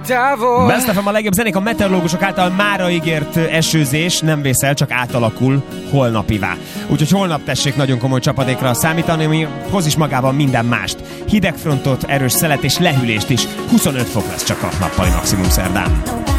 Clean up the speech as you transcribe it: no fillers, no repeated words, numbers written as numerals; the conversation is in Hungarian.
távol. Best FM a legjobb zenék, a meteorológusok által mára ígért esőzés nem vészel, csak átalakul holnapivá. Úgyhogy holnap tessék nagyon komoly csapadékra számítani, ami hoz is magában minden mást. Hidegfrontot, erős szelet és lehűlést is. 25 fok lesz csak a nappali maximum szerdán.